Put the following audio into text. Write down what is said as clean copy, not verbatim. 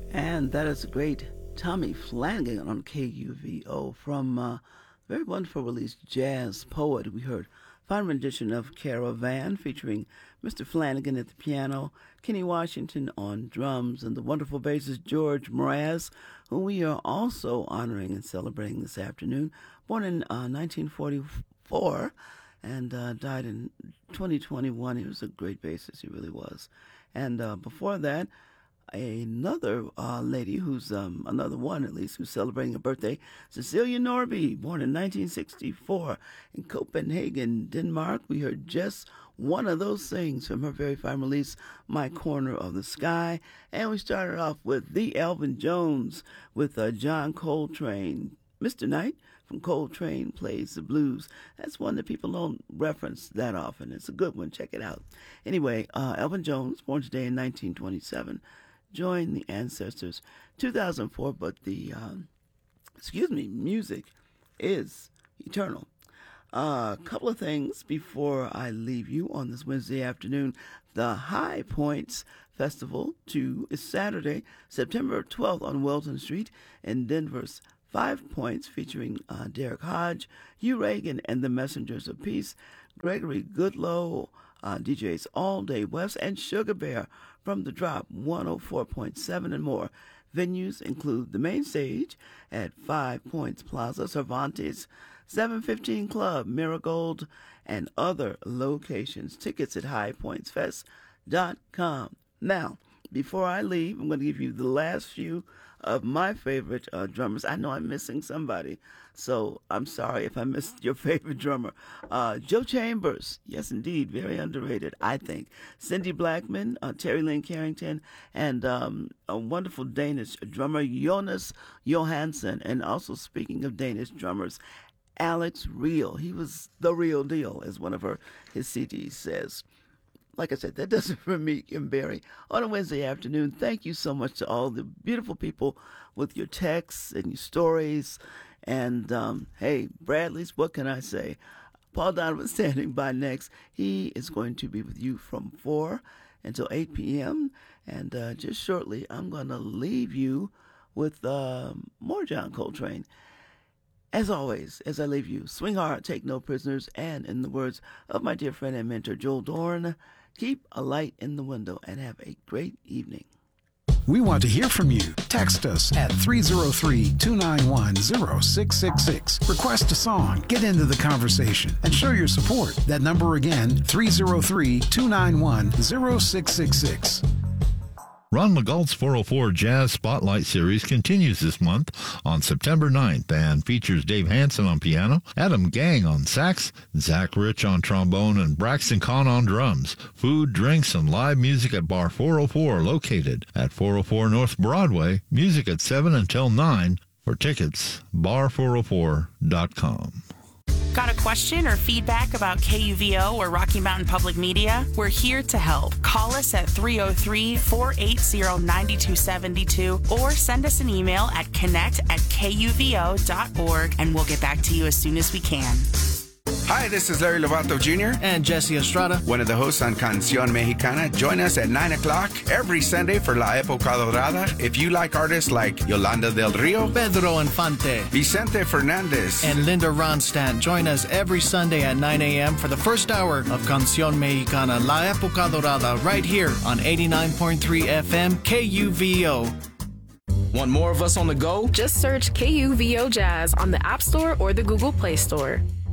And that is the great Tommy Flanagan on KUVO from very wonderful release, Jazz Poet. We heard fine rendition of Caravan featuring Mr. Flanagan at the piano, Kenny Washington on drums, and the wonderful bassist George Mraz, whom we are also honoring and celebrating this afternoon. Born in 1944 and died in 2021. He was a great bassist, he really was. And before that, another lady who's another one at least who's celebrating a birthday, Cecilia Norby, born in 1964 in Copenhagen, Denmark. We heard just one of those things from her very fine release, My Corner of the Sky. And we started off with the Elvin Jones with John Coltrane. Mr. Knight from Coltrane Plays the Blues. That's one that people don't reference that often. It's a good one. Check it out. Anyway, Elvin Jones, born today in 1927, joined the Ancestors 2004, but the music is eternal. A couple of things before I leave you on this Wednesday afternoon. The High Points Festival 2 is Saturday, September 12th on Welton Street in Denver's 5 Points, featuring Derek Hodge, Hugh Reagan, and the Messengers of Peace, Gregory Goodloe, DJs All Day West, and Sugar Bear from The Drop 104.7 and more. Venues include the main stage at 5 Points Plaza, Cervantes, 715 Club, Marigold, and other locations. Tickets at highpointsfest.com. Now, before I leave, I'm going to give you the last few of my favorite drummers. I know I'm missing somebody, so I'm sorry if I missed your favorite drummer. Joe Chambers, yes indeed, very underrated, I think. Cindy Blackman, Terry Lynn Carrington, and a wonderful Danish drummer, Jonas Johansson. And also, speaking of Danish drummers, Alex Reel. He was the real deal, as one of his CDs says. Like I said, that does it for me, Kim Berry, on a Wednesday afternoon. Thank you so much to all the beautiful people with your texts and your stories. And, hey, Bradley's, what can I say? Paul Donovan standing by next. He is going to be with you from 4 until 8 p.m. And just shortly, I'm going to leave you with more John Coltrane. As always, as I leave you, swing hard, take no prisoners, and in the words of my dear friend and mentor, Joel Dorn, keep a light in the window and have a great evening. We want to hear from you. Text us at 303-291-0666. Request a song, get into the conversation, and show your support. That number again, 303-291-0666. Ron McGault's 404 Jazz Spotlight Series continues this month on September 9th and features Dave Hansen on piano, Adam Gang on sax, Zach Rich on trombone, and Braxton Kahn on drums. Food, drinks, and live music at Bar 404, located at 404 North Broadway. Music at 7 until 9. For tickets, bar404.com. Got a question or feedback about KUVO or Rocky Mountain Public Media? We're here to help. Call us at 303-480-9272 or send us an email at connect@kuvo.org and we'll get back to you as soon as we can. Hi, this is Larry Lovato Jr. and Jesse Estrada, one of the hosts on Canción Mexicana. Join us at 9 o'clock every Sunday for La Época Dorada. If you like artists like Yolanda del Rio, Pedro Infante, Vicente Fernandez, and Linda Ronstadt, join us every Sunday at 9 a.m. for the first hour of Canción Mexicana, La Época Dorada, right here on 89.3 FM KUVO. Want more of us on the go? Just search KUVO Jazz on the App Store or the Google Play Store.